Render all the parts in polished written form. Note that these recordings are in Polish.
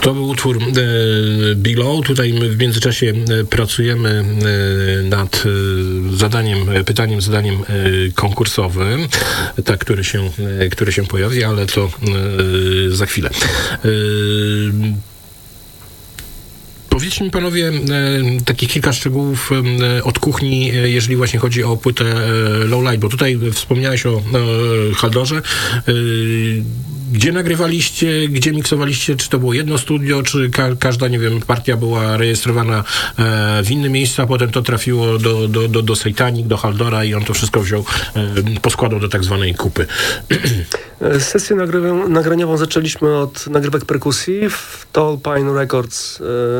To był utwór Below. Tutaj my w międzyczasie pracujemy nad zadaniem konkursowym, tak, który się pojawi, ale to za chwilę. Powiedzcie mi panowie takich kilka szczegółów od kuchni, jeżeli właśnie chodzi o płytę Low Light, bo tutaj wspomniałeś o Haldorze. Gdzie nagrywaliście, gdzie miksowaliście? Czy to było jedno studio, czy każda, nie wiem, partia była rejestrowana w innym miejscu, a potem to trafiło do Satanic, do Haldora i on to wszystko wziął, poskładał do tak zwanej kupy? Sesję nagraniową zaczęliśmy od nagrywek perkusji w Tall Pine Records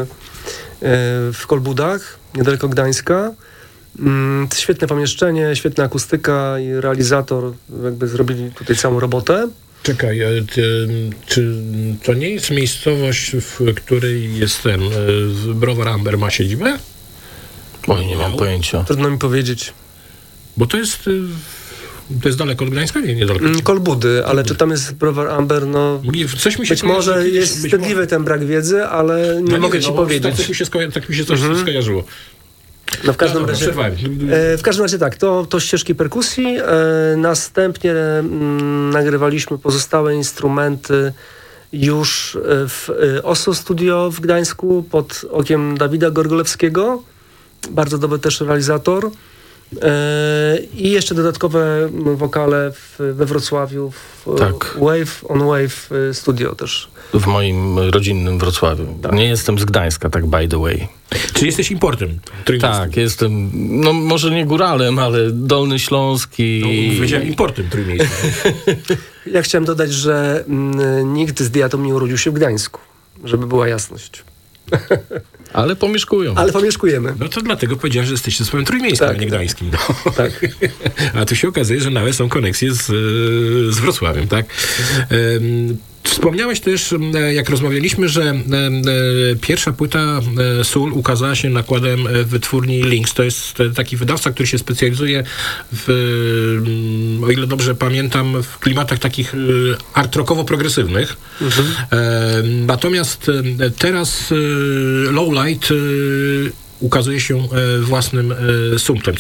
w Kolbudach, niedaleko Gdańska. Świetne pomieszczenie, świetna akustyka i realizator jakby zrobili tutaj całą robotę. Czekaj, czy to nie jest miejscowość, w której jest ten Browar Amber ma siedzibę? Oj, nie mam pojęcia. Trudno mi powiedzieć. Bo to jest daleko od Gdańska? Nie daleko. Kolbudy, ale czy tam jest Browar Amber, no... Coś mi się być może jest wstydliwy ten brak wiedzy, ale nie mogę ci powiedzieć. Tak mi się coś skojarzyło. No w każdym razie tak, to ścieżki perkusji. Następnie nagrywaliśmy pozostałe instrumenty już w Oso Studio w Gdańsku pod okiem Dawida Gorgolewskiego. Bardzo dobry też realizator. I jeszcze dodatkowe wokale we Wrocławiu w tak. Wave on Wave Studio też. W moim rodzinnym Wrocławiu. Tak. Nie jestem z Gdańska, tak by the way. Czy jesteś importem? Tak, jestem, no może nie góralem, ale Dolny Śląsk i... No, powiedziałem importem Trójmiejska. Ja chciałem dodać, że nikt z diatą nie urodził się w Gdańsku, żeby była jasność. Ale pomieszkują. Ale pomieszkujemy. No to dlatego powiedziałem, że jesteście swoim trójmiejskim, tak, a nie gdańskim. No. Tak. A tu się okazuje, że nawet są koneksje z Wrocławiem, tak? Wspomniałeś też, jak rozmawialiśmy, że pierwsza płyta Sól ukazała się nakładem wytwórni Lynx. To jest taki wydawca, który się specjalizuje o ile dobrze pamiętam, w klimatach takich art rockowo-progresywnych. Mhm. Natomiast teraz Low Light ukazuje się własnym sumptem.